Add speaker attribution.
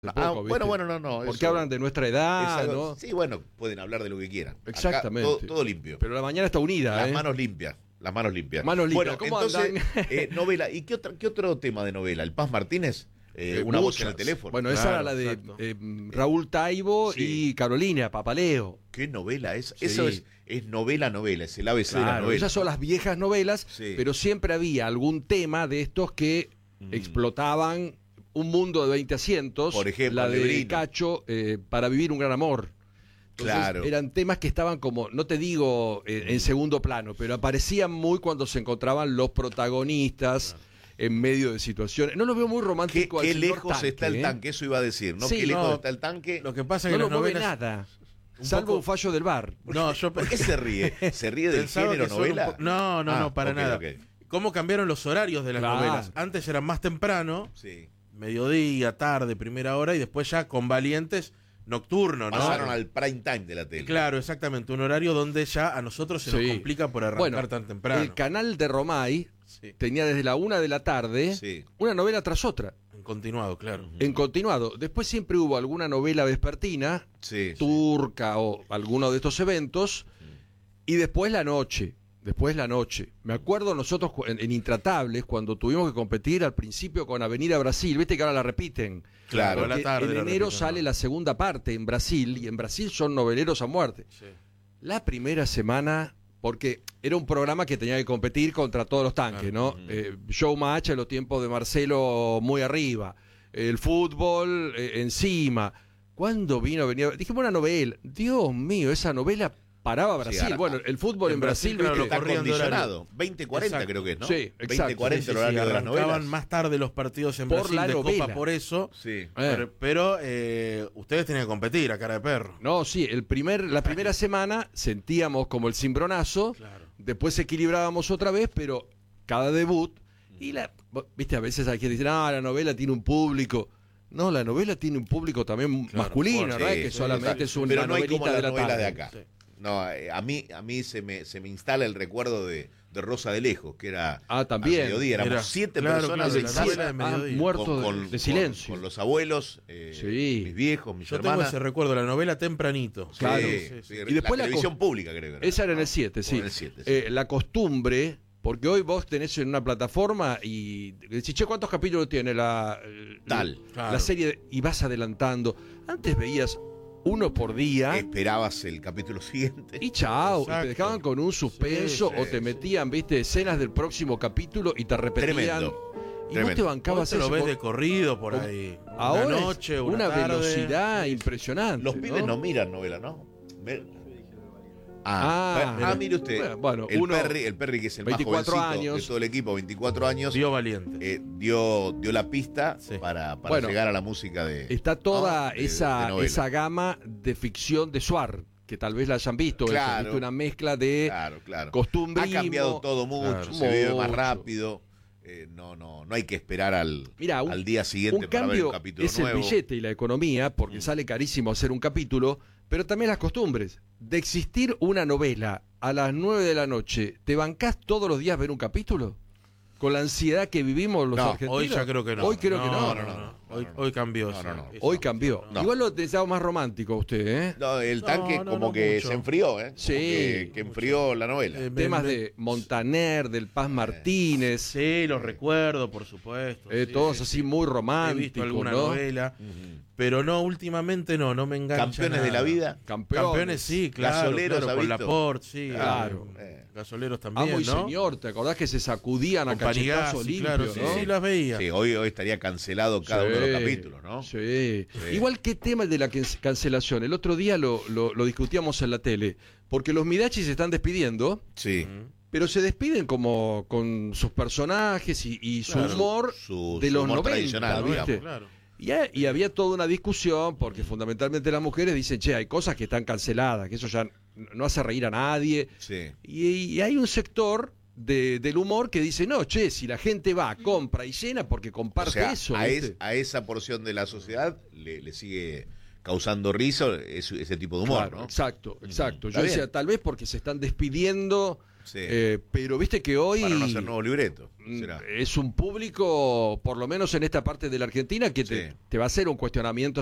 Speaker 1: Poco,
Speaker 2: bueno, no.
Speaker 1: Porque
Speaker 2: eso,
Speaker 1: hablan de nuestra edad, ¿no?
Speaker 2: Sí, bueno, pueden hablar de lo que quieran.
Speaker 1: Exactamente.
Speaker 2: Acá, todo limpio.
Speaker 1: Pero la mañana está unida,
Speaker 2: Las manos limpias.
Speaker 1: Manos limpias.
Speaker 2: Bueno,
Speaker 1: ¿Cómo
Speaker 2: entonces,
Speaker 1: andan?
Speaker 2: novela. ¿Y qué otro tema de novela? ¿El Paz Martínez? Una voz en el teléfono.
Speaker 1: Bueno, esa era la de Raúl Taibo y Carolina Papaleo.
Speaker 2: ¿Qué novela es?
Speaker 1: Sí.
Speaker 2: Eso es novela, es el ABC de la novela.
Speaker 1: Esas son las viejas novelas,
Speaker 2: Sí.
Speaker 1: pero siempre había algún tema de estos que explotaban un mundo de 20 asientos.
Speaker 2: Por ejemplo,
Speaker 1: la de
Speaker 2: Lebrino.
Speaker 1: Cacho, Para vivir un gran amor. Entonces,
Speaker 2: Claro.
Speaker 1: eran temas que estaban como, no te digo en segundo plano, pero aparecían muy cuando se encontraban los protagonistas en medio de situaciones. No lo veo muy romántico al
Speaker 2: ¿Qué
Speaker 1: señor
Speaker 2: lejos
Speaker 1: Tanque,
Speaker 2: está el tanque? Eso iba a decir, ¿no?
Speaker 1: Sí,
Speaker 2: ¿Qué lejos
Speaker 3: no,
Speaker 2: está el tanque?
Speaker 3: Lo que pasa es
Speaker 1: No
Speaker 3: que
Speaker 1: lo
Speaker 3: las
Speaker 1: mueve
Speaker 3: novelas...
Speaker 1: nada,
Speaker 3: un
Speaker 1: salvo
Speaker 3: poco-
Speaker 1: un fallo del bar.
Speaker 3: No, yo
Speaker 2: ¿Por qué se ríe? ¿Se ríe del
Speaker 3: pensaba
Speaker 2: género
Speaker 3: que son
Speaker 2: novela?
Speaker 3: un po- No, para
Speaker 2: ok,
Speaker 3: nada.
Speaker 2: ok.
Speaker 3: ¿Cómo cambiaron los horarios de las
Speaker 1: Claro.
Speaker 3: novelas? Antes eran más temprano,
Speaker 2: Sí.
Speaker 3: mediodía, tarde, primera hora, y después ya con Valientes, nocturno, ¿no?
Speaker 2: Pasaron al prime time de la tele.
Speaker 3: Claro, exactamente, un horario donde ya a nosotros se nos
Speaker 1: Sí.
Speaker 3: complica por arrancar
Speaker 1: Bueno,
Speaker 3: tan temprano.
Speaker 1: el canal de Romay
Speaker 3: Sí,
Speaker 1: tenía desde la 1 de la tarde
Speaker 2: Sí.
Speaker 1: una novela tras otra,
Speaker 3: en continuado, claro.
Speaker 1: en continuado. Después siempre hubo alguna novela vespertina,
Speaker 2: Sí.
Speaker 1: turca o alguno de estos eventos, y después la noche. Me acuerdo nosotros en Intratables, cuando tuvimos que competir al principio con Avenida Brasil, viste que ahora la repiten.
Speaker 2: Claro.
Speaker 3: a la
Speaker 1: Porque
Speaker 3: tarde
Speaker 1: en
Speaker 3: la
Speaker 1: enero
Speaker 3: repiten,
Speaker 1: sale
Speaker 3: ¿no?
Speaker 1: la segunda parte en Brasil, y en Brasil son noveleros a muerte.
Speaker 3: Sí.
Speaker 1: La primera semana, porque era un programa que tenía que competir contra todos los tanques, ¿no? Showmatch en los tiempos de Marcelo muy arriba, el fútbol encima. ¿Cuándo venía? Dijimos una novela. Dios mío, esa novela paraba Brasil.
Speaker 2: ahora-
Speaker 1: bueno, el fútbol en Brasil,
Speaker 3: claro,
Speaker 1: ¿viste?
Speaker 3: lo
Speaker 2: Está
Speaker 3: corrían de
Speaker 2: condicionado. 20-40
Speaker 3: Exacto.
Speaker 2: creo que es, ¿no?
Speaker 1: Sí, exacto.
Speaker 2: 20-40 el horario de las
Speaker 3: arrancaban
Speaker 2: novelas.
Speaker 3: más tarde los partidos en
Speaker 1: Por
Speaker 3: Brasil
Speaker 1: la
Speaker 3: de
Speaker 1: novela.
Speaker 3: Copa por eso,
Speaker 2: Sí.
Speaker 3: pero ustedes tenían que competir a cara de perro.
Speaker 1: No, sí, la primera semana sentíamos como el cimbronazo,
Speaker 3: Claro.
Speaker 1: después equilibrábamos otra vez, pero cada debut, viste, a veces hay quien dice, la novela tiene un público. No, la novela tiene un público también masculino,
Speaker 2: Sí,
Speaker 1: ¿no? Es que
Speaker 2: sí,
Speaker 1: solamente
Speaker 2: exacto.
Speaker 1: es una
Speaker 2: Pero no hay como
Speaker 1: novelita
Speaker 2: la
Speaker 1: de la
Speaker 2: novela
Speaker 1: tarde.
Speaker 2: de acá.
Speaker 3: Sí.
Speaker 2: No, a mí se me instala el recuerdo de Rosa de Lejos, que era
Speaker 1: También.
Speaker 2: al mediodía. Éramos
Speaker 3: Era,
Speaker 2: 7
Speaker 3: claro,
Speaker 2: personas
Speaker 3: claro,
Speaker 2: en
Speaker 3: la
Speaker 2: casa
Speaker 3: novela de mediodía.
Speaker 1: muertos de silencio.
Speaker 2: Con los abuelos,
Speaker 1: Sí.
Speaker 2: mis viejos, mis
Speaker 3: Yo tengo
Speaker 2: hermanas.
Speaker 3: ese recuerdo, la novela tempranito.
Speaker 2: Sí,
Speaker 1: Claro.
Speaker 2: sí,
Speaker 1: Y después
Speaker 2: la
Speaker 1: la
Speaker 2: televisión pública, creo.
Speaker 1: Esa era en el 7, sí.
Speaker 2: En el 7, sí.
Speaker 1: La costumbre, porque hoy vos tenés en una plataforma y decís, che, ¿cuántos capítulos tiene
Speaker 2: Tal.
Speaker 3: Claro.
Speaker 1: la serie? Y vas adelantando. Antes veías uno por día.
Speaker 2: Esperabas el capítulo siguiente.
Speaker 1: Y chao, y
Speaker 3: Exacto.
Speaker 1: te dejaban con un suspenso
Speaker 3: Sí,
Speaker 1: o
Speaker 3: sí,
Speaker 1: te metían, viste, escenas del próximo capítulo y te repetían.
Speaker 2: Tremendo.
Speaker 1: Y
Speaker 2: Tremendo.
Speaker 1: vos te
Speaker 3: Vos
Speaker 1: bancabas
Speaker 3: te lo
Speaker 1: eso.
Speaker 3: ves de corrido por ahí.
Speaker 1: Ahora
Speaker 3: una
Speaker 1: es
Speaker 3: noche,
Speaker 1: una
Speaker 3: tarde.
Speaker 1: velocidad impresionante.
Speaker 2: Los pibes no miran novela, ¿no? Mire usted.
Speaker 1: Bueno,
Speaker 2: el
Speaker 1: uno,
Speaker 2: Perry, que es el
Speaker 1: 24
Speaker 2: más jovencito
Speaker 1: años.
Speaker 2: de todo el equipo, 24 años,
Speaker 3: Dio Valiente.
Speaker 2: dio la pista
Speaker 3: Sí.
Speaker 2: para
Speaker 1: Bueno,
Speaker 2: llegar a la música de.
Speaker 1: está toda
Speaker 2: ¿no? de
Speaker 1: esa
Speaker 2: novela.
Speaker 1: gama de ficción de Suar, que tal vez la hayan visto.
Speaker 2: Claro.
Speaker 1: ¿viste? Una mezcla de
Speaker 2: Claro.
Speaker 1: costumbrismo.
Speaker 2: Ha cambiado todo mucho,
Speaker 3: Claro.
Speaker 2: se vive más
Speaker 1: Mucho.
Speaker 2: rápido. No hay que esperar al día siguiente
Speaker 1: un
Speaker 2: para ver un
Speaker 1: cambio
Speaker 2: capítulo
Speaker 1: es
Speaker 2: nuevo.
Speaker 1: el billete y la economía, porque sale carísimo hacer un capítulo, pero también las costumbres. De existir una novela a las 9 de la noche, ¿te bancás todos los días ver un capítulo? Con la ansiedad que vivimos los
Speaker 2: No,
Speaker 1: argentinos.
Speaker 3: Hoy ya creo que no.
Speaker 1: Hoy creo que no.
Speaker 3: Hoy cambió.
Speaker 2: No,
Speaker 3: eso.
Speaker 2: no, no.
Speaker 3: Eso.
Speaker 1: Hoy cambió.
Speaker 2: No.
Speaker 1: Igual lo deseaba más romántico a usted, ¿eh?
Speaker 2: No, el tanque
Speaker 3: No,
Speaker 2: como
Speaker 3: no
Speaker 2: que
Speaker 3: mucho.
Speaker 2: se enfrió, ¿eh? Como
Speaker 1: Sí.
Speaker 2: que enfrió la novela.
Speaker 1: Temas de Montaner, del Paz Martínez,
Speaker 3: Sí, los recuerdo, por supuesto. Sí,
Speaker 1: todos
Speaker 3: sí,
Speaker 1: así
Speaker 3: sí.
Speaker 1: muy
Speaker 3: He
Speaker 1: románticos,
Speaker 3: visto alguna
Speaker 1: ¿no?
Speaker 3: novela, pero no, últimamente no me engancha.
Speaker 2: Campeones
Speaker 3: nada.
Speaker 2: de la vida.
Speaker 3: Campeones, sí, claro.
Speaker 2: Gasoleros,
Speaker 3: claro,
Speaker 2: ¿ha
Speaker 3: con
Speaker 2: visto?
Speaker 3: Laporte, sí.
Speaker 1: Claro.
Speaker 3: Gasoleros también,
Speaker 1: Amo y
Speaker 3: ¿no?
Speaker 1: señor, ¿te acordás que se sacudían a
Speaker 3: Con
Speaker 1: cachetazos
Speaker 3: Panigasi,
Speaker 1: limpios,
Speaker 3: claro, sí,
Speaker 1: ¿no?
Speaker 3: sí, las veía.
Speaker 2: Sí, hoy estaría cancelado cada uno de los capítulos, ¿no?
Speaker 1: Sí.
Speaker 2: Sí.
Speaker 1: Igual, ¿qué tema el de la cancelación? El otro día lo discutíamos en la tele, porque los Midachi se están despidiendo,
Speaker 2: Sí.
Speaker 1: pero se despiden como con sus personajes y su
Speaker 2: Claro,
Speaker 1: humor
Speaker 2: su
Speaker 1: de los
Speaker 2: humor
Speaker 1: 90,
Speaker 2: tradicional,
Speaker 1: ¿viste?
Speaker 2: digamos.
Speaker 3: Claro.
Speaker 1: Y había toda una discusión, porque fundamentalmente las mujeres dicen, che, hay cosas que están canceladas, que eso ya no hace reír a nadie.
Speaker 2: Sí.
Speaker 1: Y hay un sector del humor que dice, no, che, si la gente va, compra y llena porque comparte
Speaker 2: O sea,
Speaker 1: eso.
Speaker 2: a
Speaker 1: ¿viste?
Speaker 2: esa porción de la sociedad le sigue causando risa, ese tipo de humor,
Speaker 1: Claro,
Speaker 2: ¿no?
Speaker 1: exacto.
Speaker 2: Está
Speaker 1: Yo decía,
Speaker 2: bien.
Speaker 1: tal vez porque se están despidiendo,
Speaker 2: Sí.
Speaker 1: pero viste que hoy
Speaker 2: Para no hacer nuevo libreto, será.
Speaker 1: es un público, por lo menos en esta parte de la Argentina, que
Speaker 2: Sí.
Speaker 1: te va a hacer un cuestionamiento